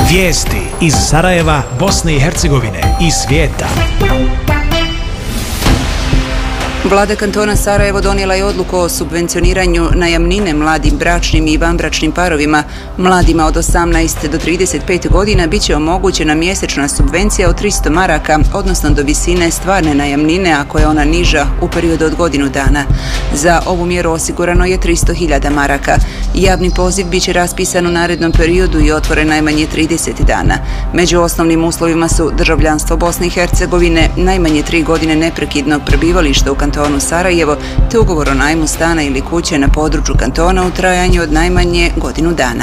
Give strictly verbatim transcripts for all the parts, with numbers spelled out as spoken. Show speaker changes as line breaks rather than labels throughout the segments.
Vijesti iz Sarajeva, Bosne i Hercegovine i svijeta.
Vlada kantona Sarajevo donijela je odluku o subvencioniranju najamnine mladim bračnim i vanbračnim parovima. Mladima od osamnaest do trideset pet godina bit će omogućena mjesečna subvencija od tristo maraka, odnosno do visine stvarne najamnine ako je ona niža u periodu od godinu dana. Za ovu mjeru osigurano je tristo hiljada maraka. Javni poziv bit će raspisan u narednom periodu i otvoren najmanje trideset dana. Među osnovnim uslovima su državljanstvo Bosne i Hercegovine, najmanje tri godine neprekidnog prebivališta u kantonu Sarajevo, te ugovor o najmu stana ili kuće na području kantona u trajanju od najmanje godinu dana.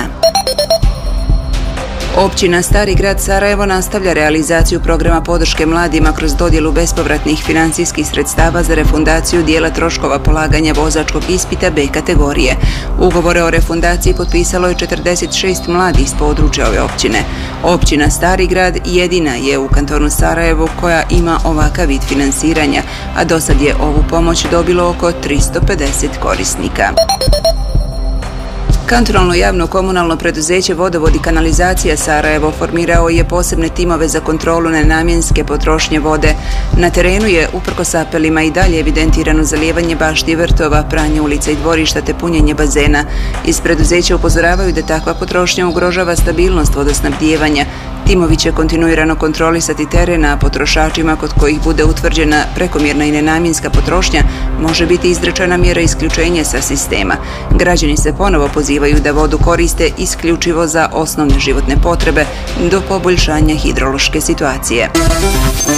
Općina Stari grad Sarajevo nastavlja realizaciju programa podrške mladima kroz dodjelu bespovratnih financijskih sredstava za refundaciju dijela troškova polaganja vozačkog ispita B kategorije. Ugovore o refundaciji potpisalo je četrdeset šest mladih s područja ove općine. Općina Stari grad jedina je u kantonu Sarajevo koja ima ovakav vid finansiranja, a do sad je ovu pomoć dobilo oko tristo pedeset korisnika. Kantonalno javno komunalno preduzeće Vodovod i kanalizacija Sarajevo formirao je posebne timove za kontrolu nenamjenske potrošnje vode. Na terenu je, uprkos apelima, i dalje evidentirano zalijevanje bašti vrtova, pranje ulica i dvorišta te punjenje bazena. Iz preduzeća upozoravaju da takva potrošnja ugrožava stabilnost vodosnabdijevanja. Timovi će kontinuirano kontrolisati teren, a potrošačima kod kojih bude utvrđena prekomjerna i nenamjenska potrošnja može biti izrečena mjera isključenja sa sistema. Građani se ponovo pozivaju da vodu koriste isključivo za osnovne životne potrebe do poboljšanja hidrološke situacije.